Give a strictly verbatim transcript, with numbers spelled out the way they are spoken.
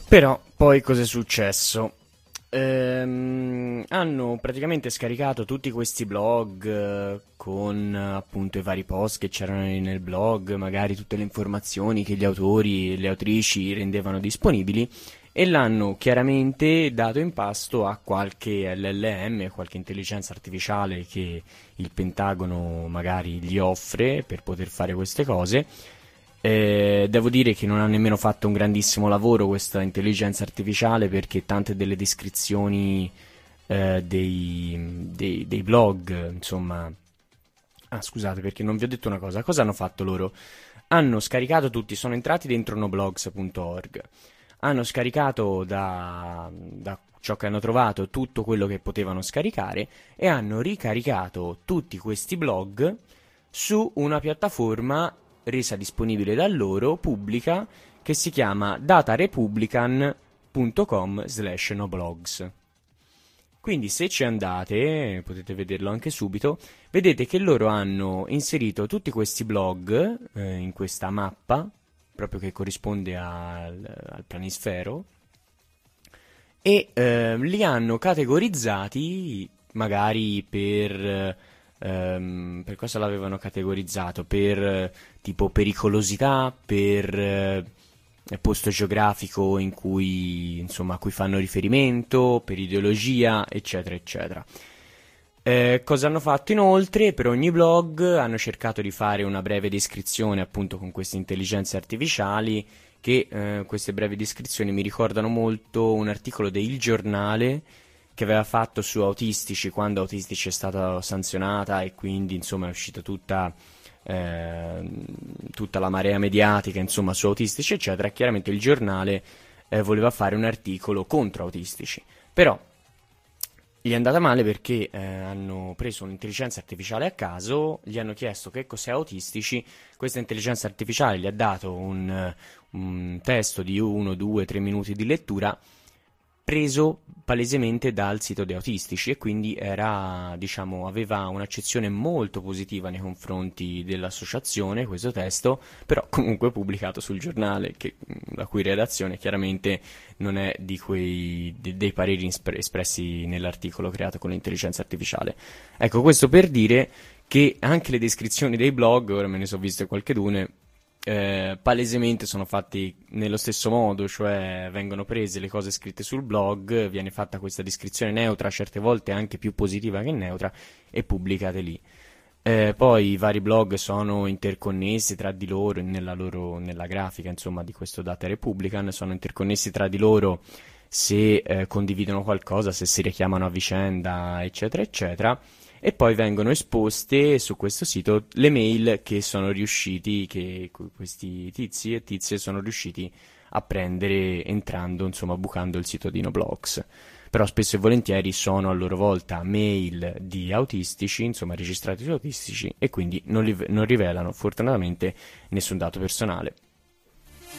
Però poi cos'è successo? Ehm, hanno praticamente scaricato tutti questi blog eh, con eh, appunto i vari post che c'erano nel blog, magari tutte le informazioni che gli autori e le autrici rendevano disponibili e l'hanno chiaramente dato in pasto a qualche L L M, qualche intelligenza artificiale che il Pentagono magari gli offre per poter fare queste cose. Eh, devo dire che non ha nemmeno fatto un grandissimo lavoro questa intelligenza artificiale, perché tante delle descrizioni eh, dei, dei- dei blog, insomma. Ah, scusate, perché non vi ho detto una cosa. Cosa hanno fatto loro? Hanno scaricato tutti, sono entrati dentro noblogs punto org, hanno scaricato da, da ciò che hanno trovato tutto quello che potevano scaricare e hanno ricaricato tutti questi blog su una piattaforma resa disponibile da loro, pubblica, che si chiama datarepublican punto com slash noblogs. Quindi se ci andate, potete vederlo anche subito, vedete che loro hanno inserito tutti questi blog eh, in questa mappa, proprio che corrisponde al, al planisfero, e eh, li hanno categorizzati magari per... ehm, per cosa l'avevano categorizzato? Per eh, tipo pericolosità, per eh, posto geografico in cui, insomma, a cui fanno riferimento, per ideologia, eccetera, eccetera. Eh, cosa hanno fatto inoltre? Per ogni blog hanno cercato di fare una breve descrizione, appunto, con queste intelligenze artificiali, che eh, queste brevi descrizioni mi ricordano molto un articolo del Giornale che aveva fatto su Autistici, quando Autistici è stata sanzionata e quindi, insomma, è uscita tutta, eh, tutta la marea mediatica, insomma, su Autistici, eccetera. E chiaramente il Giornale eh, voleva fare un articolo contro Autistici, però gli è andata male perché eh, hanno preso un'intelligenza artificiale a caso, gli hanno chiesto che cos'è Autistici, questa intelligenza artificiale gli ha dato un, eh, un testo di uno, due, tre minuti di lettura preso palesemente dal sito di Autistici, e quindi era, diciamo, aveva un'accezione molto positiva nei confronti dell'associazione, questo testo, però comunque pubblicato sul giornale, che, la cui redazione chiaramente non è di quei de- dei pareri espr- espressi nell'articolo creato con l'intelligenza artificiale. Ecco, questo per dire che anche le descrizioni dei blog, ora me ne sono viste qualchedune, eh, palesemente sono fatti nello stesso modo, cioè vengono prese le cose scritte sul blog, viene fatta questa descrizione neutra, certe volte anche più positiva che neutra, e pubblicate lì. Eh, poi i vari blog sono interconnessi tra di loro nella loro, nella grafica, insomma, di questo Data Republican, sono interconnessi tra di loro se eh, condividono qualcosa, se si richiamano a vicenda, eccetera, eccetera. E poi vengono esposte su questo sito le mail che sono riusciti, che questi tizi e tizie sono riusciti a prendere entrando, insomma, bucando il sito di Noblogs. Però spesso e volentieri sono a loro volta mail di autistici, insomma, registrati su autistici, e quindi non, li, non rivelano fortunatamente nessun dato personale.